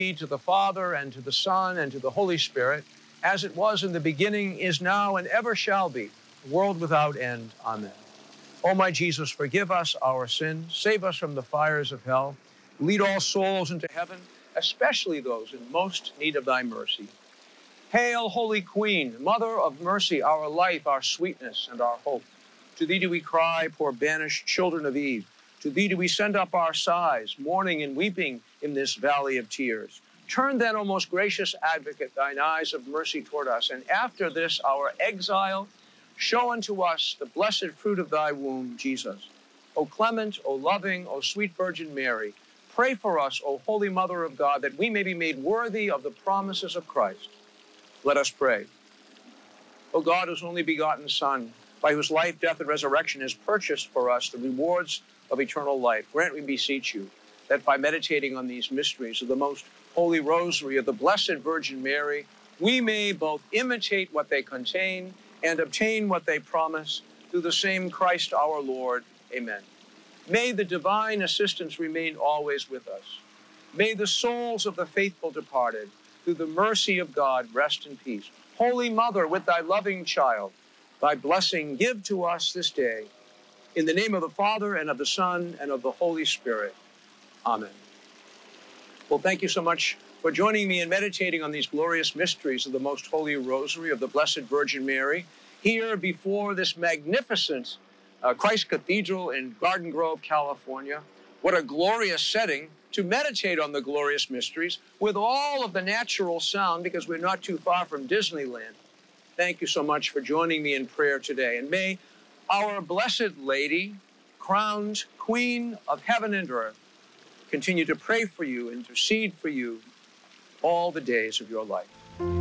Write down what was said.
Be to the Father, and to the Son, and to the Holy Spirit, as it was in the beginning, is now, and ever shall be, world without end. Amen. O my Jesus, forgive us our sins, save us from the fires of hell, lead all souls into heaven, especially those in most need of thy mercy. Hail, Holy Queen, Mother of mercy, our life, our sweetness, and our hope. To thee do we cry, poor banished children of Eve. To thee do we send up our sighs, mourning and weeping in this valley of tears. Turn then, O most gracious advocate, thine eyes of mercy toward us, and after this our exile, show unto us the blessed fruit of thy womb, Jesus. O clement, O loving, O sweet Virgin Mary, pray for us, O Holy Mother of God, that we may be made worthy of the promises of Christ. Let us pray. O God, whose only begotten Son, by whose life, death, and resurrection has purchased for us the rewards of eternal life, grant, we beseech you, that by meditating on these mysteries of the most holy rosary of the Blessed Virgin Mary, we may both imitate what they contain and obtain what they promise, through the same Christ our Lord. Amen. May the divine assistance remain always with us. May the souls of the faithful departed, through the mercy of God, rest in peace. Holy Mother, with thy loving child, thy blessing give to us this day. In the name of the Father, and of the Son, and of the Holy Spirit. Amen. Well, thank you so much for joining me in meditating on these glorious mysteries of the Most Holy Rosary of the Blessed Virgin Mary, here before this magnificent Christ Cathedral in Garden Grove, California. What a glorious setting to meditate on the glorious mysteries with all of the natural sound, because we're not too far from Disneyland. Thank you so much for joining me in prayer today. And may our Blessed Lady, crowned Queen of heaven and earth, continue to pray for you, intercede for you all the days of your life.